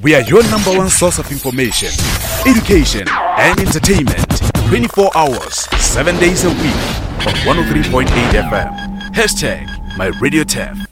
We are your number one source of information, education, and entertainment. 24 hours, 7 days a week on 103.8 FM. #MyRadioTF.